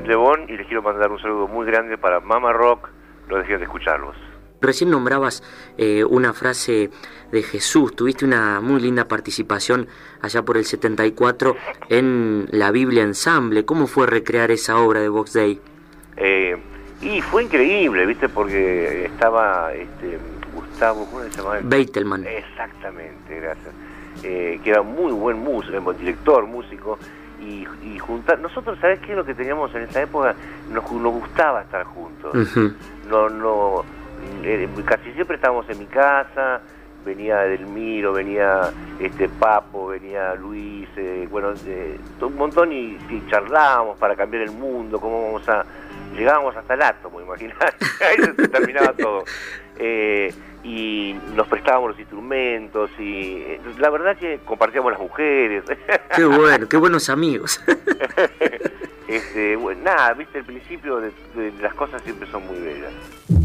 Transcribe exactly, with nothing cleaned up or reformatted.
David Lebón y les quiero mandar un saludo muy grande para Mama Rock, no dejen de escucharlos. Recién nombrabas eh, una frase de Jesús, tuviste una muy linda participación allá por el setenta y cuatro en la Biblia Ensamble. ¿Cómo fue recrear esa obra de Box Day? Eh, y fue increíble, ¿viste? Porque estaba este, Gustavo, ¿cómo se llamaba? Beitelman. Exactamente, gracias. Eh, que era muy buen músico, director, músico, y, y juntar... Nosotros, ¿sabés qué es lo que teníamos en esa época? Nos, nos gustaba estar juntos. Uh-huh. No, no... Eh, casi siempre estábamos en mi casa, venía Edelmiro, venía este Papo, venía Luis, eh, bueno, eh, un montón, y, y charlábamos para cambiar el mundo, cómo vamos a... Llegábamos hasta el átomo, imaginate, ahí se terminaba todo. Eh, y nos prestábamos los instrumentos, y eh, la verdad que compartíamos las mujeres. Qué bueno, qué buenos amigos. este, bueno, nada, viste, el principio de, de las cosas siempre son muy bellas.